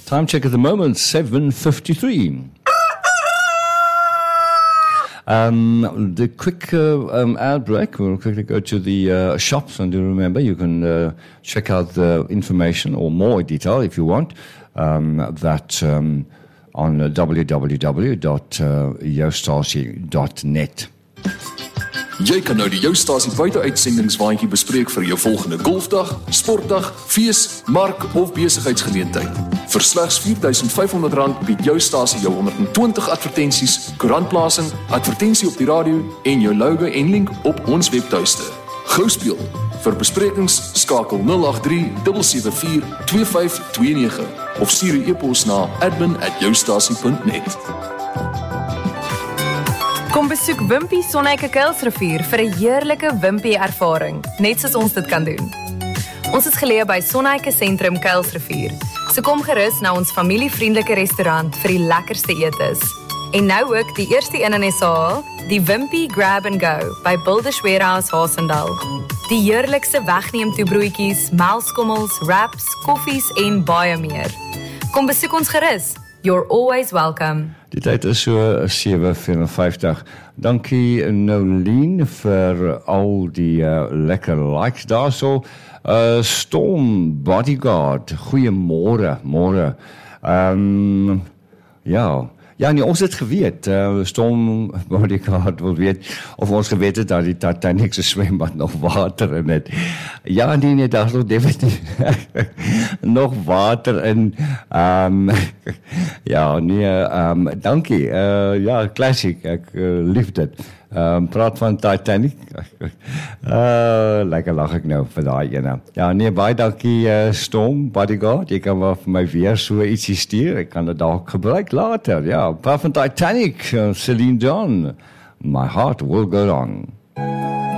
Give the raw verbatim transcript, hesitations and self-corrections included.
Time check at the moment, seven fifty-three. Um, the quick uh, um, ad break, we'll quickly go to the uh, shops, and do remember you can uh, check out the information or more detail if you want, um, that um, on uh, w w w dot jou stasie dot net. Jy kan nou die Jou Stasie buiteuitsendingswaandjie bespreek vir jou volgende golfdag, sportdag, fees, mark of besigheidsgeleentheid. Vir slegs vier duisend vyf honderd rand bied Jou Stasie jou honderd en twintig advertensies, koerantplasing, advertensie op die radio en jou logo en link op ons webtuiste. Gou speel. Vir besprekings skakel nul agt drie sewe sewe vier twee vyf twee nege of stuur 'n e-pos na admin at joustasie punt net. Kom besoek Wimpy Sonneke Kuilsrivier vir 'n heerlike Wimpy ervaring, net soos ons dit kan doen. Ons is geleë by Sonneke Sentrum Kuilsrivier, so kom gerus na ons familievriendelike restaurant vir die lekkerste etes. En nou ook die eerste een in S A, die Wimpy Grab and Go by Builders Warehouse Haasendal. Die heerlikste wegneem toebroodjies, melkskommels, wraps, koffies en baie meer. Kom besoek ons gerus. You're always welcome. Die tyd is so sewe vyfenvyftig. Dankie Nolien vir al die uh, lekker likes daar so. Uh, Storm Bodyguard, goeiemôre, môre. Um, ja, ja nee, ons het geweet, uh, Storm Bodyguard wil weet, of ons geweet het dat die Titanic se swembad nog water in het. Ja, nee, nee, daar is nog definitief nog water in. Um, ja, nee, um, dankie. Uh, ja, classic, ek uh, lief dit. Um, praat van Titanic. Uh, lekker lag ek nou vir daai ene. Ja, nee, baie dankie uh, Storm Bodyguard. Jy kan wel vir my weer so ietsie stuur. Ek kan dit dalk gebruik later. Ja, praat van Titanic, uh, Celine Dion. My heart will go on.